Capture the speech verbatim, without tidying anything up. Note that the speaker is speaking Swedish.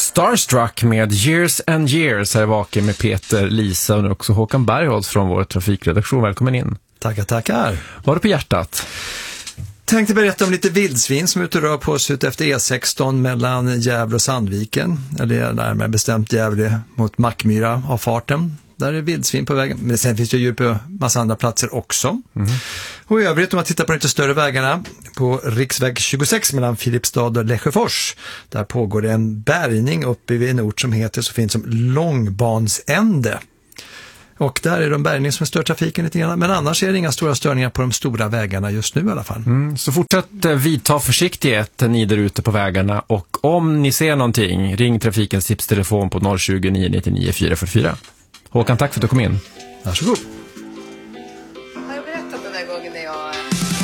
Starstruck med Years and Years här vaken med Peter, Lisa och nu också Håkan Bergholtz från vår trafikredaktion. Välkommen in. Tackar, tackar. Vad har du på hjärtat? Tänkte berätta om lite vildsvin som är ute och rör på sig ut efter E sexton mellan Gävle och Sandviken. Eller närmare bestämt Gävle mot Mackmyra av farten. Där är vildsvin på vägen. Men sen finns det ju på massa andra platser också. Mm. Och i övrigt om man tittar på de lite större vägarna. På riksväg tjugosex mellan Filipstad och Lesjöfors. Där pågår det en bärgning uppe vid en ort som heter så fint som Långbansände. Och där är det en bärgning som stör trafiken lite grann. Men annars är det inga stora störningar på de stora vägarna just nu i alla fall. Mm, så fortsätt vidta försiktighet ni där ute på vägarna. Och om ni ser någonting, ring trafikens tipstelefon på noll tjugo, nio nio nio, fyra fyra fyra. Håkan, tack för att du kom in. Varsågod.